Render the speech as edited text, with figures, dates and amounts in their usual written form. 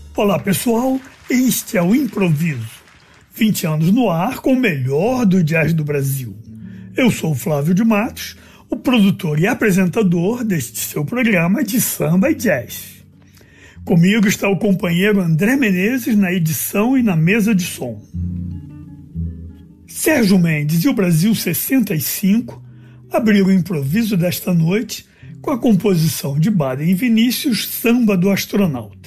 Olá pessoal, este é o Improviso, 20 anos no ar com o melhor do jazz do Brasil. Eu sou o Flávio de Matos, o produtor e apresentador deste seu programa de samba e jazz. Comigo está o companheiro André Menezes na edição e na mesa de som. Sérgio Mendes e o Brasil 65 abriram o improviso desta noite com a composição de Baden e Vinícius, Samba do Astronauta.